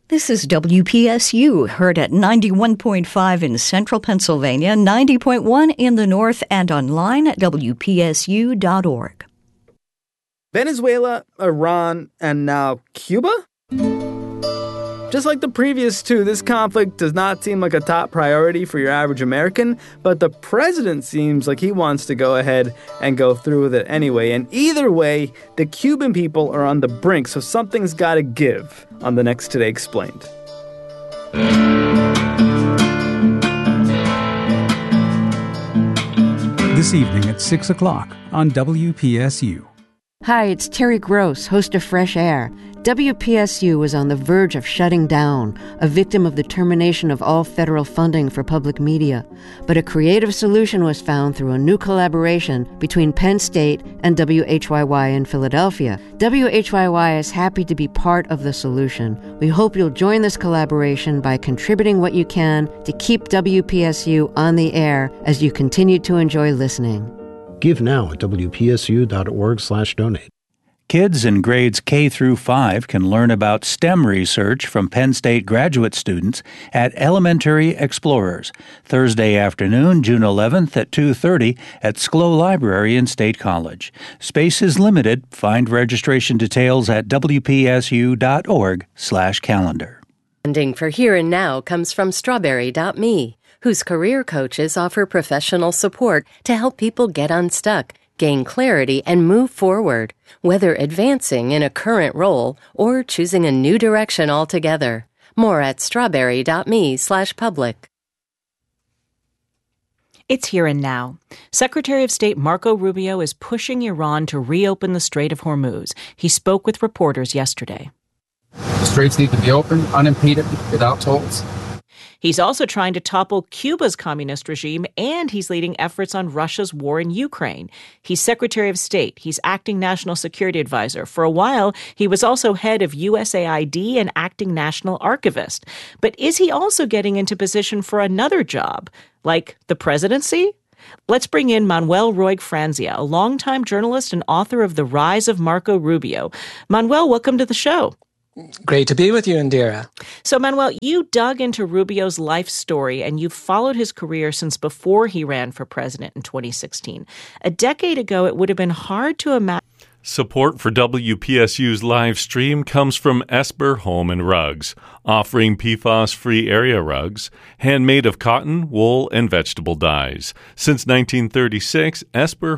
This is WPSU, heard at 91.5 in central Pennsylvania, 90.1 in the north, and online at WPSU.org. Venezuela, Iran, and now Cuba? Just like the previous two, this conflict does not seem like a top priority for your average American, but the president seems like he wants to go ahead and go through with it anyway. And either way, the Cuban people are on the brink, so something's got to give on the next Today Explained. This evening at 6 o'clock on WPSU. Hi, it's Terry Gross, host of Fresh Air. WPSU was on the verge of shutting down, a victim of the termination of all federal funding for public media. But a creative solution was found through a new collaboration between Penn State and WHYY in Philadelphia. WHYY is happy to be part of the solution. We hope you'll join this collaboration by contributing what you can to keep WPSU on the air as you continue to enjoy listening. Give now at wpsu.org/donate. Kids in grades K through 5 can learn about STEM research from Penn State graduate students at Elementary Explorers, Thursday afternoon, June 11th at 2:30 at SCLO Library in State College. Space is limited. Find registration details at wpsu.org/calendar. Funding for Here and Now comes from Strawberry.me, whose career coaches offer professional support to help people get unstuck, gain clarity, and move forward, whether advancing in a current role or choosing a new direction altogether. More at strawberry.me/public. It's Here and Now. Secretary of State Marco Rubio is pushing Iran to reopen the Strait of Hormuz. He spoke with reporters yesterday. The straits need to be open, unimpeded, without tolls. He's also trying to topple Cuba's communist regime, and he's leading efforts on Russia's war in Ukraine. He's Secretary of State. He's acting National Security Advisor. For a while, he was also head of USAID and acting National Archivist. But is he also getting into position for another job, like the presidency? Let's bring in Manuel Roig-Franzia, a longtime journalist and author of The Rise of Marco Rubio. Manuel, welcome to the show. Great to be with you, Indira. So, Manuel, you dug into Rubio's life story, and you've followed his career since before he ran for president in 2016. A decade ago, it would have been hard to imagine. Support for WPSU's live stream comes from Esper Home and Rugs, offering PFAS-free area rugs, handmade of cotton, wool, and vegetable dyes. Since 1936, Esper